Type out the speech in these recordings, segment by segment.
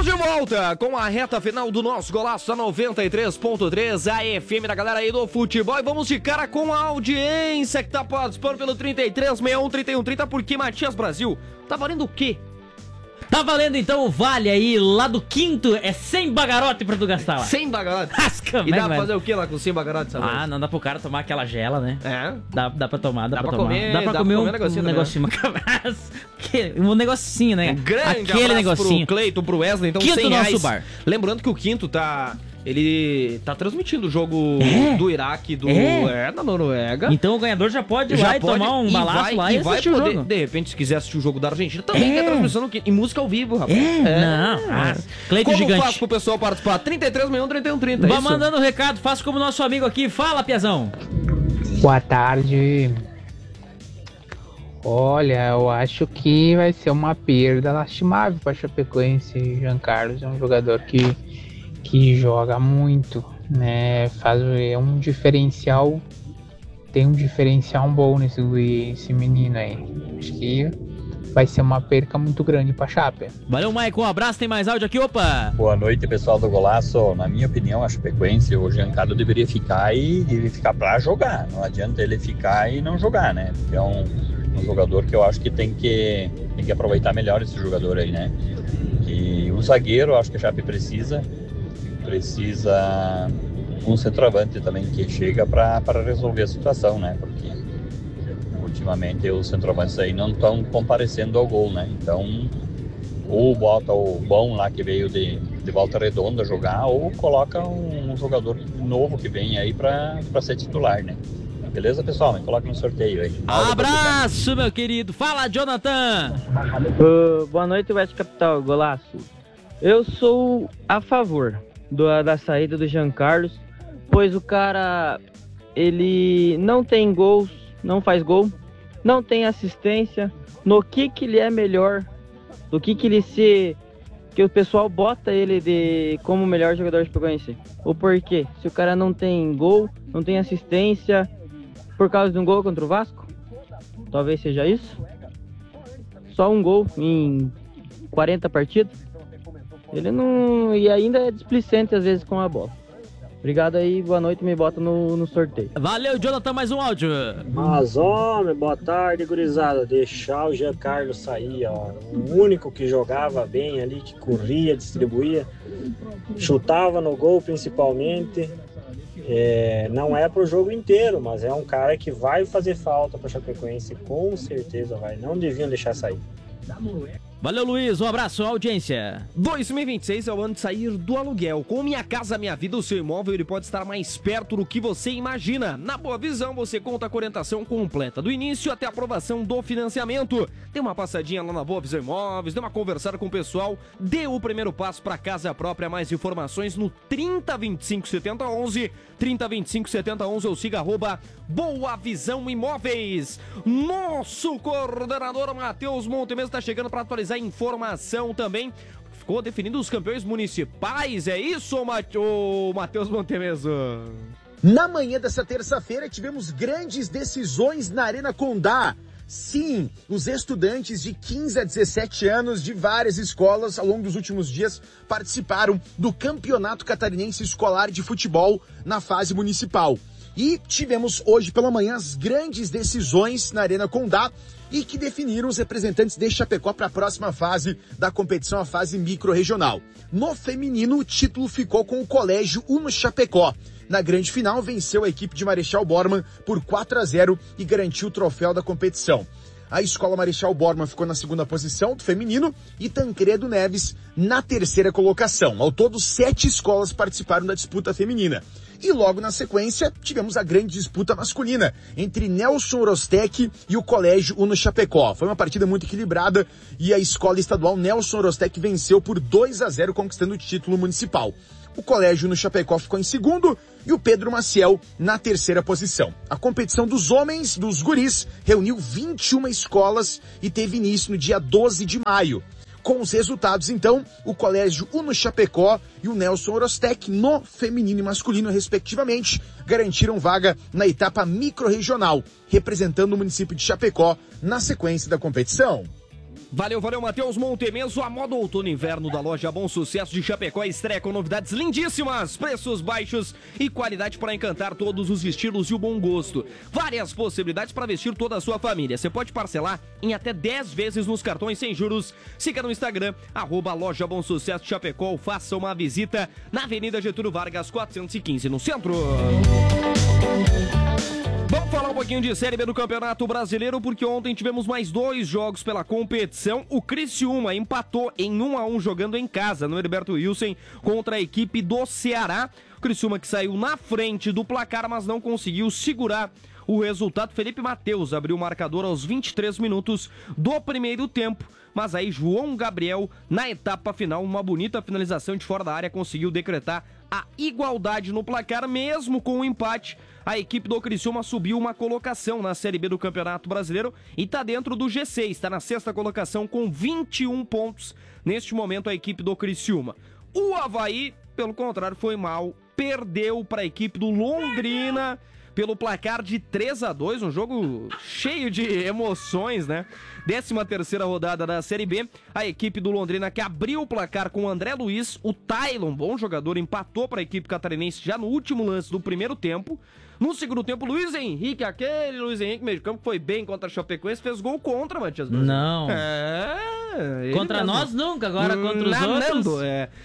Estamos de volta com a reta final do nosso Golaço da 93.3, a FM da galera aí do futebol. E vamos de cara com a audiência que tá participando pelo 3361-3130, porque Matias Brasil, tá valendo o quê? Tá valendo então o vale aí lá do Quinto, é 100 bagarote pra tu gastar lá. 100 bagarote? Rasca, e dá pra fazer o que lá com 100 bagarote? Sabe? Ah, não dá pro cara tomar aquela gela, né? É? Dá pra tomar, dá pra tomar. Comer, dá pra comer um negocinho. Um negocinho, né? Um grande aquele negocinho. Pro Cleiton, pro Wesley, então Quinto 100 reais. nosso bar. Lembrando que o Quinto ele tá transmitindo o jogo do Iraque, da Noruega. Então o ganhador já pode ir lá e tomar um balaço lá e assistir o jogo. De repente, se quiser assistir o jogo da Argentina, também tem transmissão em música ao vivo, rapaz. Cleiton como gigante. faz pro pessoal participar? 3361-3130, Vai mandando um recado, faça como nosso amigo aqui. Fala, Piazão. Boa tarde. Olha, eu acho que vai ser uma perda lastimável para Chapecoense. Jean Carlos é um jogador que joga muito, né? É um diferencial, tem um diferencial bom esse menino aí. Acho que vai ser uma perca muito grande para Chape. Valeu, Maicon, um abraço, tem mais áudio aqui, opa! Boa noite, pessoal do Golaço. Na minha opinião, a Chapecoense, o Jean Carlos deveria ficar para jogar. Não adianta ele ficar e não jogar, né? Porque é um jogador que eu acho que tem que aproveitar melhor esse jogador aí, né? E o zagueiro, eu acho que a Chape precisa um centroavante também que chega para resolver a situação, né? Porque ultimamente os centroavantes aí não estão comparecendo ao gol, né? Então, ou bota o bom lá que veio de Volta Redonda jogar, ou coloca um jogador novo que vem aí para ser titular, né? Beleza, pessoal? Me coloca no sorteio aí. Abraço, meu querido. Fala, Jonathan! Boa noite, West Capital, Golaço. Eu sou a favor da saída do Jean Carlos, pois o cara, ele não tem gols, não faz gol, não tem assistência. No que ele é melhor, do que o pessoal bota ele como melhor jogador de Chapecoense. O porquê? Se o cara não tem gol, não tem assistência, por causa de um gol contra o Vasco, talvez seja isso. Só um gol em 40 partidas. Ele não... E ainda é displicente às vezes com a bola. Obrigado aí, boa noite, me bota no sorteio. Valeu, Jonathan, mais um áudio. Mas, homem, boa tarde, gurizada. Deixar o Jean Carlos sair, ó. O único que jogava bem ali, que corria, distribuía, chutava no gol principalmente. Não é pro jogo inteiro, mas é um cara que vai fazer falta pra Chapecoense, com certeza vai. Não deviam deixar sair. Valeu, Luiz, um abraço, audiência. 2026 é o ano de sair do aluguel. Com Minha Casa Minha Vida, o seu imóvel ele pode estar mais perto do que você imagina. Na Boa Visão, você conta com orientação completa, do início até a aprovação do financiamento. Dê uma passadinha lá na Boa Visão Imóveis, dê uma conversada com o pessoal, dê o primeiro passo para casa própria. Mais informações no 3025-7011, 3025-7011 ou siga @Boa Visão Imóveis. Nosso coordenador Matheus Montemesa está chegando para atualizar informação também. Ficou definido os campeões municipais, é isso, Matheus Montemesa? Na manhã dessa terça-feira tivemos grandes decisões na Arena Condá. Sim, os estudantes de 15 a 17 anos de várias escolas ao longo dos últimos dias participaram do Campeonato Catarinense Escolar de Futebol na fase municipal. E tivemos hoje pela manhã as grandes decisões na Arena Condá e que definiram os representantes de Chapecó para a próxima fase da competição, a fase micro-regional. No feminino, o título ficou com o Colégio Uno Chapecó. Na grande final, venceu a equipe de Marechal Bormann por 4-0 e garantiu o troféu da competição. A Escola Marechal Bormann ficou na segunda posição do feminino e Tancredo Neves na terceira colocação. Ao todo, 7 escolas participaram da disputa feminina. E logo na sequência, tivemos a grande disputa masculina entre Nelson Orostec e o Colégio Uno Chapecó. Foi uma partida muito equilibrada e a escola estadual Nelson Orostec venceu por 2-0, conquistando o título municipal. O Colégio Uno Chapecó ficou em segundo e o Pedro Maciel na terceira posição. A competição dos homens, dos guris, reuniu 21 escolas e teve início no dia 12 de maio. Com os resultados, então, o Colégio Uno Chapecó e o Nelson Orostec, no feminino e masculino, respectivamente, garantiram vaga na etapa micro-regional, representando o município de Chapecó na sequência da competição. Valeu, Matheus Montemeso. A moda outono e inverno da loja Bom Sucesso de Chapecó estreia com novidades lindíssimas, preços baixos e qualidade para encantar todos os estilos e o bom gosto. Várias possibilidades para vestir toda a sua família. Você pode parcelar em até 10 vezes nos cartões sem juros. Siga no Instagram, @loja Bom Sucesso de Chapecó, ou faça uma visita na Avenida Getúlio Vargas, 415, no centro. Vamos falar um pouquinho de Série B do Campeonato Brasileiro, porque ontem tivemos mais 2 jogos pela competição. O Criciúma empatou em 1-1 jogando em casa no Heriberto Wilson contra a equipe do Ceará. O Criciúma que saiu na frente do placar, mas não conseguiu segurar o resultado. Felipe Matheus abriu o marcador aos 23 minutos do primeiro tempo. Mas aí João Gabriel, na etapa final, uma bonita finalização de fora da área, conseguiu decretar a igualdade no placar. Mesmo com o empate, a equipe do Criciúma subiu uma colocação na Série B do Campeonato Brasileiro e está dentro do G6, está na 6ª colocação com 21 pontos. Neste momento, a equipe do Criciúma. O Avaí, pelo contrário, foi mal, perdeu para a equipe do Londrina pelo placar de 3-2, um jogo cheio de emoções, né? 13ª rodada da Série B, a equipe do Londrina que abriu o placar com o André Luiz, o Tailon, bom jogador, empatou para a equipe catarinense já no último lance do primeiro tempo. No segundo tempo, Luiz Henrique, meio de campo, foi bem contra a Chapecoense, fez gol contra, Matias Brasil. Não. Contra mesmo. nós nunca, agora contra os outros.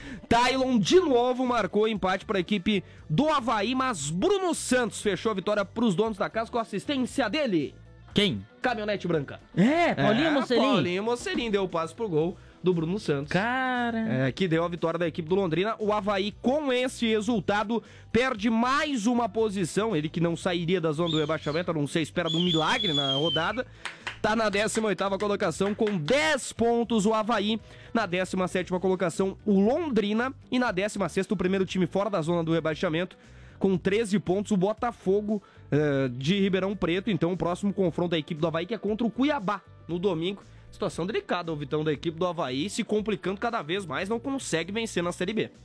Tailon de novo marcou empate para a equipe do Avaí, mas Bruno Santos fechou a vitória para os donos da casa com a assistência dele. Quem? Caminhonete branca. Paulinho Mocelin. Paulinho Mocelin deu o passe pro gol do Bruno Santos. Cara. Que deu a vitória da equipe do Londrina. O Avaí, com esse resultado, perde mais uma posição. Ele que não sairia da zona do rebaixamento, a não ser espera de um milagre na rodada. Tá na 18ª colocação com 10 pontos o Avaí. Na 17ª colocação o Londrina. E na 16ª o primeiro time fora da zona do rebaixamento com 13 pontos, o Botafogo de Ribeirão Preto. Então o próximo confronto da equipe do Avaí que é contra o Cuiabá no domingo. Situação delicada, o Vitão, da equipe do Avaí, se complicando cada vez mais, não consegue vencer na Série B.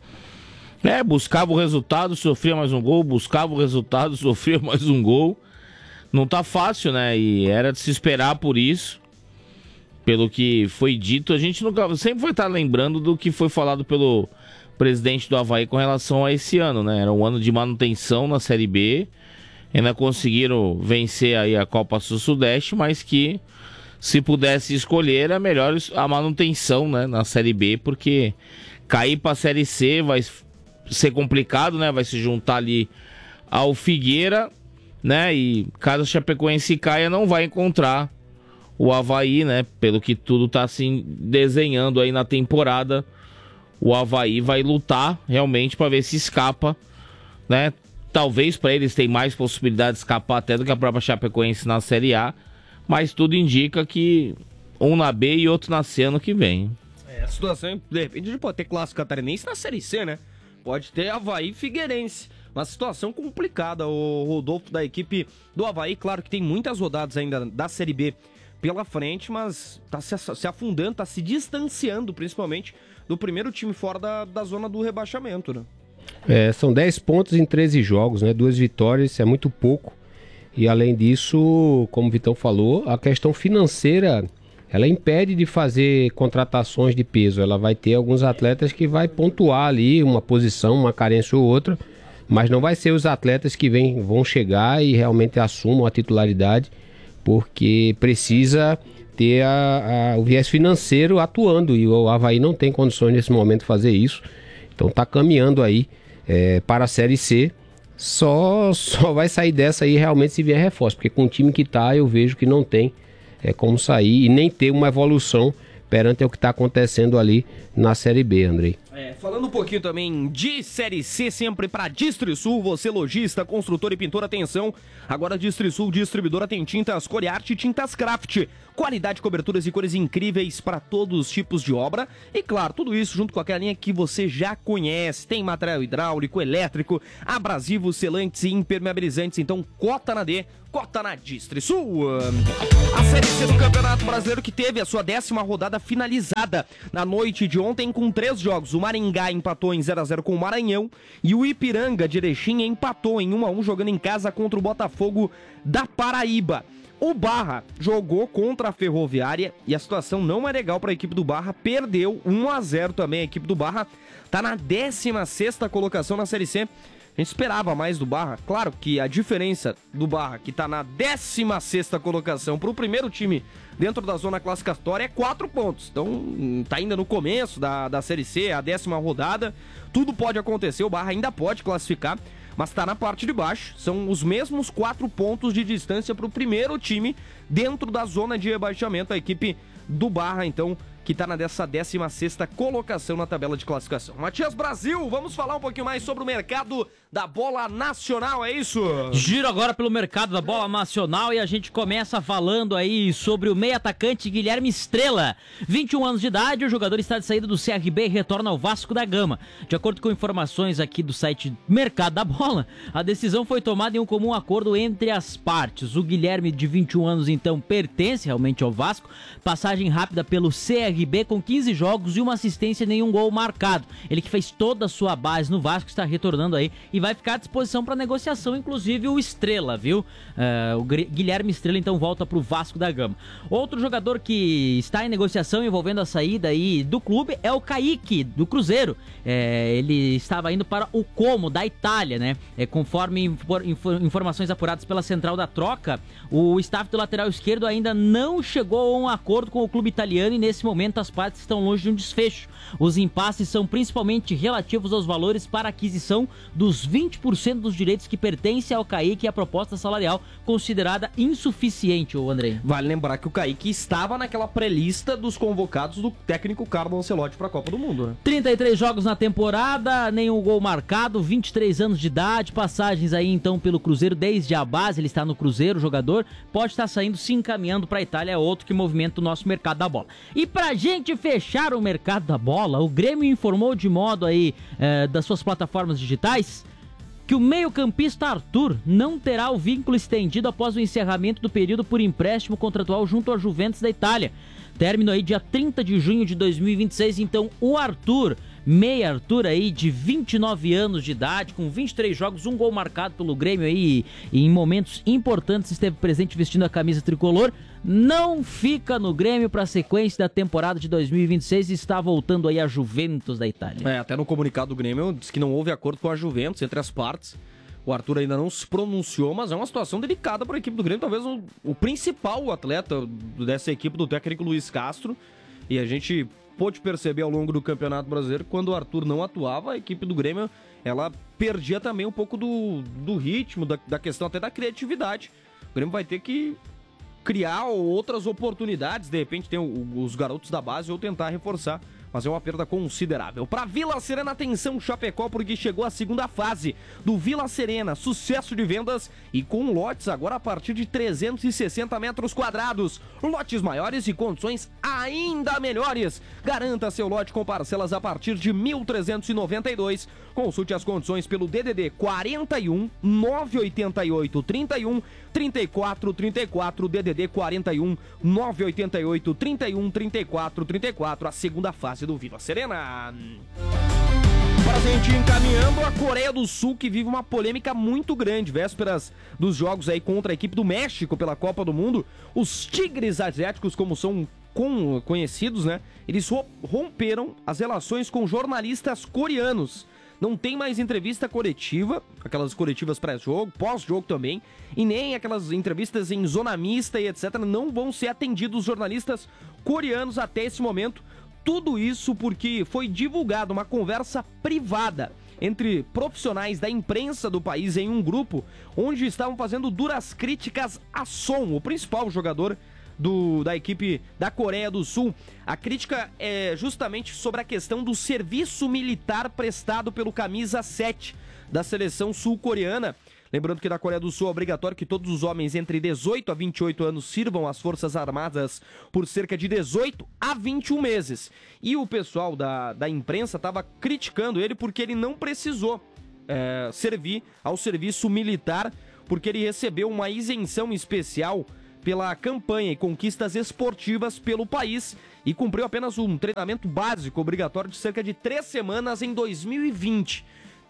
Buscava o resultado, sofria mais um gol, buscava o resultado, sofria mais um gol. Não tá fácil, né? E era de se esperar por isso. Pelo que foi dito, a gente nunca sempre vai estar lembrando do que foi falado pelo presidente do Avaí com relação a esse ano, né? Era um ano de manutenção na Série B. Ainda conseguiram vencer aí a Copa Sul-Sudeste, mas que se pudesse escolher, é melhor a manutenção, né, na Série B, porque cair para a Série C vai ser complicado, né? Vai se juntar ali ao Figueira, né? E caso a Chapecoense caia, não vai encontrar o Avaí, né? Pelo que tudo tá assim desenhando aí na temporada, o Avaí vai lutar realmente para ver se escapa, né? Talvez para eles tem mais possibilidade de escapar até do que a própria Chapecoense na Série A, mas tudo indica que um na B e outro na C ano que vem. A situação, de repente, pode ter clássico catarinense na Série C, né? Pode ter Avaí e Figueirense. Uma situação complicada, o Rodolfo, da equipe do Avaí. Claro que tem muitas rodadas ainda da Série B pela frente, mas tá se afundando, tá se distanciando, principalmente, do primeiro time fora da zona do rebaixamento, né? São 10 pontos em 13 jogos, né? 2 vitórias, é muito pouco. E além disso, como o Vitão falou, a questão financeira, ela impede de fazer contratações de peso. Ela vai ter alguns atletas que vai pontuar ali uma posição, uma carência ou outra, mas não vai ser os atletas que vão chegar e realmente assumam a titularidade, porque precisa ter o viés financeiro atuando, e o Avaí não tem condições nesse momento de fazer isso. Então está caminhando aí para a Série C. Só vai sair dessa aí realmente se vier reforço, porque com o time que tá, eu vejo que não tem como sair e nem ter uma evolução perante o que está acontecendo ali na Série B, Andrei. Falando um pouquinho também de Série C, sempre para Distrisul, você lojista, construtor e pintor, atenção, agora Distrisul Distribuidora tem tintas Coriarte e tintas Craft, qualidade, coberturas e cores incríveis para todos os tipos de obra, e claro, tudo isso junto com aquela linha que você já conhece, tem material hidráulico, elétrico, abrasivos, selantes e impermeabilizantes, então cota na D, cota na Distrisul. A Série C do Campeonato Brasileiro que teve a sua 10ª rodada finalizada na noite de ontem com 3 jogos. O Maringá empatou em 0-0 com o Maranhão e o Ipiranga de Erechim empatou em 1-1 jogando em casa contra o Botafogo da Paraíba. O Barra jogou contra a Ferroviária e a situação não é legal para a equipe do Barra, perdeu 1-0 também. A equipe do Barra tá na 16ª colocação na Série C. A gente esperava mais do Barra. Claro que a diferença do Barra, que tá na 16ª colocação, pro primeiro time dentro da zona classificatória é 4 pontos. Então tá ainda no começo da Série C, a 10ª rodada. Tudo pode acontecer, o Barra ainda pode classificar, mas tá na parte de baixo. São os mesmos 4 pontos de distância pro primeiro time dentro da zona de rebaixamento. A equipe do Barra, então, que tá nessa 16ª colocação na tabela de classificação. Matias Brasil, vamos falar um pouquinho mais sobre o mercado da bola nacional, é isso? Giro agora pelo mercado da bola nacional e a gente começa falando aí sobre o meio atacante Guilherme Estrela. 21 anos de idade, o jogador está de saída do CRB e retorna ao Vasco da Gama. De acordo com informações aqui do site Mercado da Bola, a decisão foi tomada em um comum acordo entre as partes. O Guilherme, de 21 anos, então, pertence realmente ao Vasco. Passagem rápida pelo CRB com 15 jogos e uma assistência e nenhum gol marcado. Ele que fez toda a sua base no Vasco está retornando aí e vai ficar à disposição para negociação, inclusive o Estrela, viu? O Guilherme Estrela então volta para o Vasco da Gama. Outro jogador que está em negociação envolvendo a saída aí do clube é o Kaique, do Cruzeiro. Ele estava indo para o Como, da Itália, né? Conforme informações apuradas pela Central da Troca, o staff do lateral esquerdo ainda não chegou a um acordo com o clube italiano e nesse momento as partes estão longe de um desfecho. Os impasses são principalmente relativos aos valores para aquisição dos 20% dos direitos que pertencem ao Kaique e a proposta salarial considerada insuficiente, Andrei. Vale lembrar que o Kaique estava naquela pré-lista dos convocados do técnico Carlo Ancelotti para a Copa do Mundo, né? 33 jogos na temporada, nenhum gol marcado, 23 anos de idade, passagens aí então pelo Cruzeiro desde a base, ele está no Cruzeiro, o jogador pode estar saindo, se encaminhando para a Itália, é outro que movimenta o nosso mercado da bola. E pra gente fechar o mercado da bola, o Grêmio informou de modo aí das suas plataformas digitais que o meio-campista Arthur não terá o vínculo estendido após o encerramento do período por empréstimo contratual junto à Juventus da Itália. Término aí dia 30 de junho de 2026, então o Arthur, meia Arthur aí de 29 anos de idade, com 23 jogos, um gol marcado pelo Grêmio aí e em momentos importantes esteve presente vestindo a camisa tricolor, não fica no Grêmio para a sequência da temporada de 2026 e está voltando aí a Juventus da Itália. Até no comunicado do Grêmio diz que não houve acordo com a Juventus entre as partes. O Arthur ainda não se pronunciou, mas é uma situação delicada para a equipe do Grêmio, talvez o principal atleta dessa equipe do técnico Luiz Castro. E a gente pôde perceber ao longo do Campeonato Brasileiro, quando o Arthur não atuava, a equipe do Grêmio ela perdia também um pouco do ritmo, da questão até da criatividade. O Grêmio vai ter que criar outras oportunidades, de repente tem os garotos da base ou tentar reforçar, mas é uma perda considerável. Para Vila Serena, atenção Chapecó, porque chegou a segunda fase do Vila Serena, sucesso de vendas e com lotes agora a partir de 360 metros quadrados, lotes maiores e condições ainda melhores. Garanta seu lote com parcelas a partir de 1.392. Consulte as condições pelo DDD 41 988 31 34 34, DDD 41 988 31 34 34, a segunda fase do Vila Serena. Para a gente encaminhando, a Coreia do Sul que vive uma polêmica muito grande, vésperas dos jogos aí contra a equipe do México pela Copa do Mundo, os Tigres Asiáticos, como são conhecidos, né? Eles romperam as relações com jornalistas coreanos. Não tem mais entrevista coletiva, aquelas coletivas pré-jogo, pós-jogo também, e nem aquelas entrevistas em zona mista e etc. Não vão ser atendidos os jornalistas coreanos até esse momento. Tudo isso porque foi divulgada uma conversa privada entre profissionais da imprensa do país em um grupo, onde estavam fazendo duras críticas a Son, o principal jogador da equipe da Coreia do Sul. A crítica é justamente sobre a questão do serviço militar prestado pelo camisa 7 da seleção sul-coreana. Lembrando que na Coreia do Sul é obrigatório que todos os homens entre 18 a 28 anos sirvam às Forças Armadas por cerca de 18 a 21 meses. E o pessoal da imprensa estava criticando ele porque ele não precisou servir ao serviço militar, porque ele recebeu uma isenção especial pela campanha e conquistas esportivas pelo país e cumpriu apenas um treinamento básico obrigatório de cerca de 3 semanas em 2020.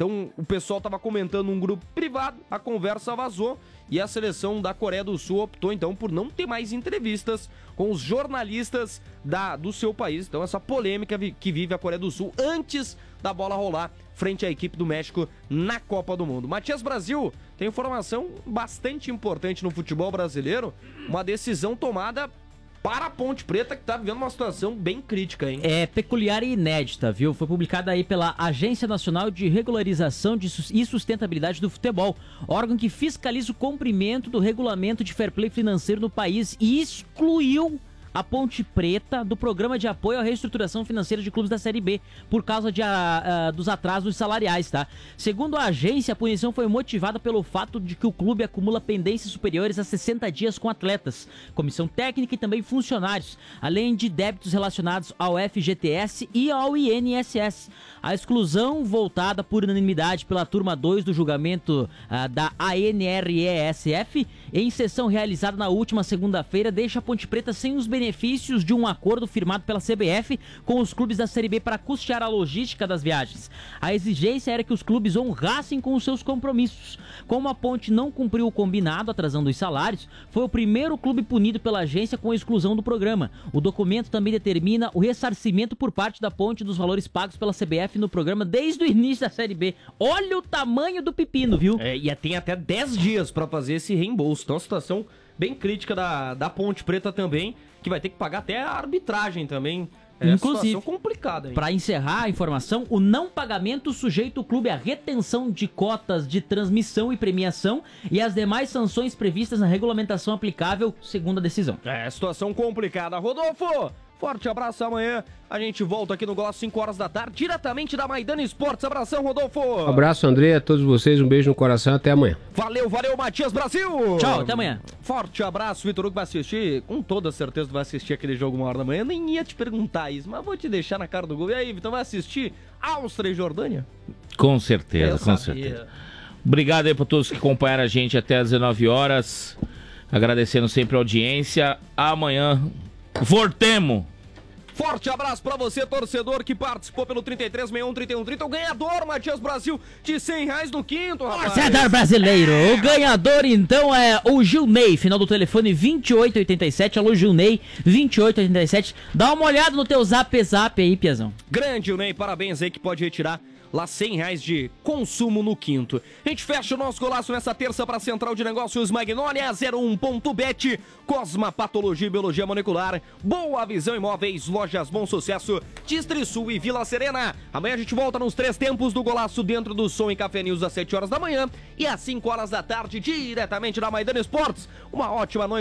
Então o pessoal tava comentando num grupo privado, a conversa vazou e a seleção da Coreia do Sul optou então por não ter mais entrevistas com os jornalistas do seu país. Então essa polêmica que vive a Coreia do Sul antes da bola rolar frente à equipe do México na Copa do Mundo. Matias Brasil, tem informação bastante importante no futebol brasileiro, uma decisão tomada para a Ponte Preta, que tá vivendo uma situação bem crítica, hein? É peculiar e inédita, viu? Foi publicada aí pela Agência Nacional de Regularização e Sustentabilidade do Futebol, órgão que fiscaliza o cumprimento do regulamento de fair play financeiro no país e excluiu a Ponte Preta do Programa de Apoio à Reestruturação Financeira de Clubes da Série B, por causa dos atrasos salariais, tá? Segundo a agência, a punição foi motivada pelo fato de que o clube acumula pendências superiores a 60 dias com atletas, comissão técnica e também funcionários, além de débitos relacionados ao FGTS e ao INSS. A exclusão, voltada por unanimidade pela turma 2 do julgamento da ANRESF, em sessão realizada na última segunda-feira, deixa a Ponte Preta sem os benefícios de um acordo firmado pela CBF com os clubes da Série B para custear a logística das viagens. A exigência era que os clubes honrassem com os seus compromissos. Como a Ponte não cumpriu o combinado, atrasando os salários, foi o primeiro clube punido pela agência com a exclusão do programa. O documento também determina o ressarcimento por parte da Ponte dos valores pagos pela CBF no programa desde o início da Série B. Olha o tamanho do pepino, viu? E tem até 10 dias para fazer esse reembolso. Então, a situação bem crítica da Ponte Preta também, que vai ter que pagar até a arbitragem também. Inclusive, situação complicada, hein? Para encerrar a informação, o não pagamento sujeita o clube à retenção de cotas de transmissão e premiação e as demais sanções previstas na regulamentação aplicável, segundo a decisão. Situação complicada. Rodolfo, forte abraço. Amanhã a gente volta aqui no Golaço, 5 horas da tarde, diretamente da Maidana Esportes. Abração, Rodolfo. Abraço, André, a todos vocês, um beijo no coração, até amanhã. Valeu, Matias Brasil. Tchau, até amanhã. Forte abraço, Vitor Hugo vai assistir, com toda certeza tu vai assistir aquele jogo 1h da manhã. Eu nem ia te perguntar isso, mas vou te deixar na cara do gol. E aí, Vitor, vai assistir Áustria e Jordânia? Com certeza, com certeza. Obrigado aí por todos que acompanharam a gente até às 19 horas. Agradecendo sempre a audiência. Amanhã, voltemos. Forte abraço pra você, torcedor, que participou pelo 3361-3130. O ganhador, Matias Brasil, de R$100 no quinto, rapaz. Torcedor brasileiro. O ganhador, então, é o Gilney. Final do telefone 2887. Alô, Gilney, 2887. Dá uma olhada no teu zap aí, Piazão. Grande, Gilney. Parabéns aí que pode retirar lá R$100 de consumo no quinto. A gente fecha o nosso golaço nessa terça para a Central de Negócios Magnólia, 01.bet, Cosma Patologia e Biologia Molecular, Boa Visão Imóveis, Lojas Bom Sucesso, Distrisul e Vila Serena. Amanhã a gente volta nos 3 tempos do golaço dentro do Som e Café News às 7 horas da manhã e às 5 horas da tarde, diretamente da Maidana Esportes. Uma ótima noite.